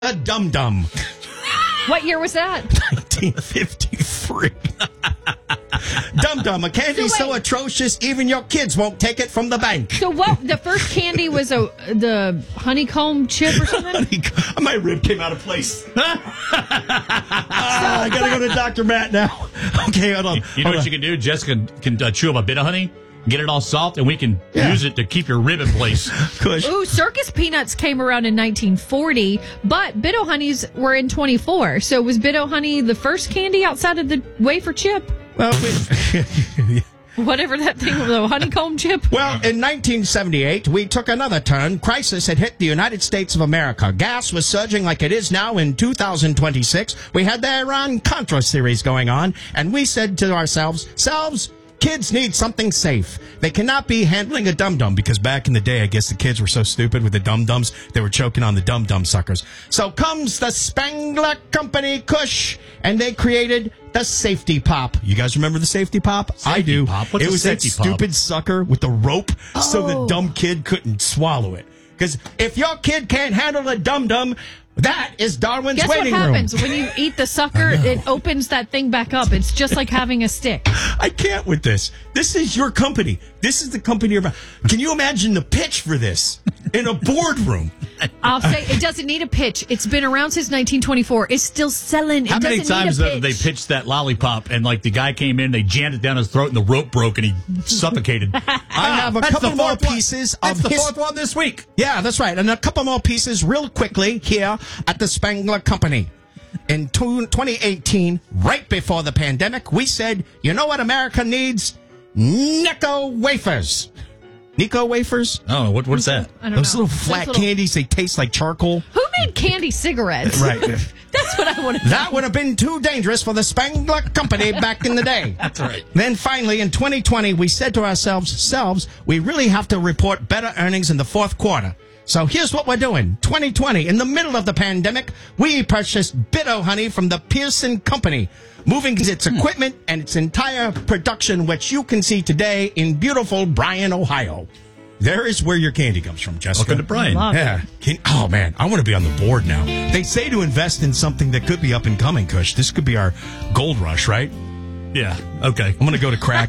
a dum-dum. What year was that? 1953. Dum-dum, a candy so atrocious even your kids won't take it from the bank. So what? The first candy was the honeycomb chip or something? My rib came out of place. I gotta go to Dr. Matt now. Okay, hold on. You know what you can do? Jessica can chew up a bit of honey, get it all soft, and we can use it to keep your rib in place. Ooh, circus peanuts came around in 1940, but Bit-O Honeys were in 24. So was Bit-O Honey the first candy outside of the wafer chip? Well, whatever that thing was, the honeycomb chip. Well, in 1978, we took another turn. Crisis had hit the United States of America. Gas was surging like it is now in 2026. We had the Iran-Contra series going on, and we said to ourselves, kids need something safe. They cannot be handling a dum-dum, because back in the day, I guess the kids were so stupid with the dum-dums, they were choking on the dum-dum suckers. So comes the Spangler Company Kush, and they created the Safety Pop. You guys remember the Safety Pop? I do. Pop? What's it a was that Safety Pop? stupid sucker with the rope so the dumb kid couldn't swallow it. Because if your kid can't handle a dum-dum, that is Darwin's Guess waiting what room. happens when you eat the sucker? It opens that thing back up. It's just like having a stick. I can't with this. This is your company. This is the company. Can you imagine the pitch for this in a boardroom? I'll say it doesn't need a pitch. It's been around since 1924. It's still selling. How many times have they pitched that lollipop and like the guy came in, they jammed it down his throat and the rope broke and he suffocated? I have a couple more pieces of That's the fourth one this week. Yeah, that's right. And a couple more pieces real quickly here at the Spangler Company. In 2018, right before the pandemic, we said, you know what America needs? Necco wafers. Necco wafers? Oh, what is that? I don't Those know. little flat candies, they taste like charcoal. Who made candy cigarettes? Right. That's what I want to know. That would have been too dangerous for the Spangler Company back in the day. That's right. Then finally, in 2020, we said to ourselves, we really have to report better earnings in the fourth quarter. So here's what we're doing. 2020, in the middle of the pandemic, we purchased Bit-O Honey from the Pearson Company, moving its equipment and its entire production, which you can see today in beautiful Bryan, Ohio. There is where your candy comes from, Jessica. Welcome to Bryan. Yeah. Oh, man, I want to be on the board now. They say to invest in something that could be up and coming, Kush. This could be our gold rush, right? Yeah. Okay. I'm going to go to crack.